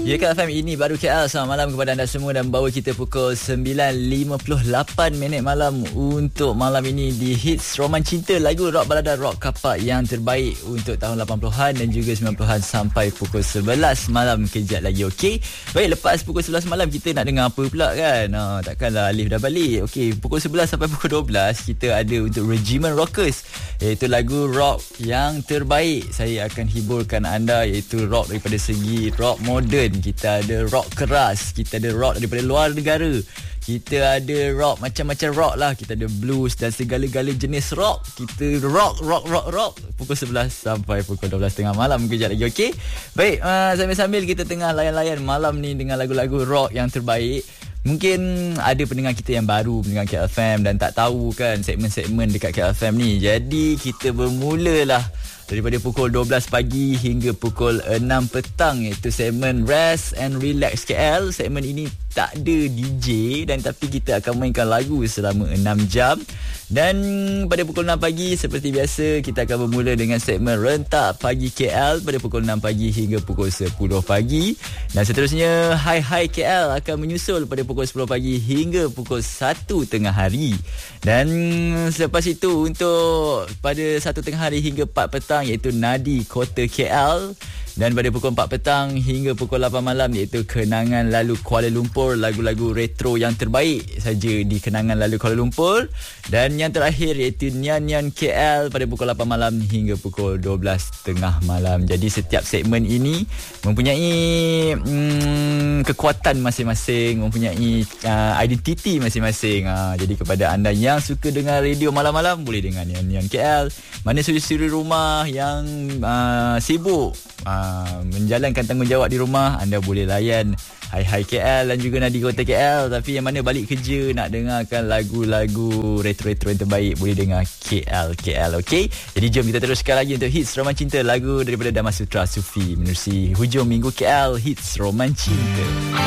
Ya, Kak FM, ini baru KL. Selamat malam kepada anda semua dan bawa kita pukul 9.58 malam untuk malam ini di Hits Roman Cinta, lagu rock balada rock kapak yang terbaik untuk tahun 80-an dan juga 90-an sampai pukul 11 malam kejap lagi. Okey. Baik, lepas pukul 11 malam kita nak dengar apa pula kan? Takkanlah Alif dah balik. Okey, pukul 11 sampai pukul 12 kita ada untuk Regiment Rockers, iaitu lagu rock yang terbaik. Saya akan hiburkan anda, iaitu rock daripada segi rock moden. Kita ada rock keras, kita ada rock daripada luar negara, kita ada rock macam-macam rock lah, kita ada blues dan segala-gala jenis rock. Kita rock pukul 11 sampai pukul 12 tengah malam kejap lagi. Okey. Baik, sambil-sambil kita tengah layan-layan malam ni dengan lagu-lagu rock yang terbaik. Mungkin ada pendengar kita yang baru mendengar KLFM dan tak tahu kan segmen-segmen dekat KLFM ni. Jadi kita bermulalah daripada pukul 12 pagi hingga pukul 6 petang, iaitu segmen Rest and Relax KL. Segmen ini tak ada DJ dan tapi kita akan mainkan lagu selama 6 jam. Dan pada pukul 6 pagi seperti biasa kita akan bermula dengan segmen Rentak Pagi KL pada pukul 6 pagi hingga pukul 10 pagi. Dan seterusnya Hai KL akan menyusul pada pukul 10 pagi hingga pukul 1 tengah hari. Dan selepas itu untuk pada 1 tengah hari hingga 4 petang iaitu Nadi Kota KL. Dan pada pukul 4 petang hingga pukul 8 malam iaitu Kenangan Lalu Kuala Lumpur, lagu-lagu retro yang terbaik saja di Kenangan Lalu Kuala Lumpur. Dan yang terakhir iaitu Nyan-Nyan KL pada pukul 8 malam hingga pukul 12 tengah malam. Jadi setiap segmen ini mempunyai kekuatan masing-masing, mempunyai identiti masing-masing. Jadi kepada anda yang suka dengar radio malam-malam, boleh dengar Nyan-Nyan KL. Mana suri-suri rumah yang sibuk menjalankan tanggungjawab di rumah, anda boleh layan Hai KL dan juga Nadi Kota KL. Tapi yang mana balik kerja nak dengarkan lagu-lagu retro-retro yang terbaik, boleh dengar KL. Okey. Jadi jom kita teruskan lagi untuk Hits Roman Cinta, lagu daripada Damasus Sutra Sufi menerusi hujung minggu KL Hits Roman Cinta.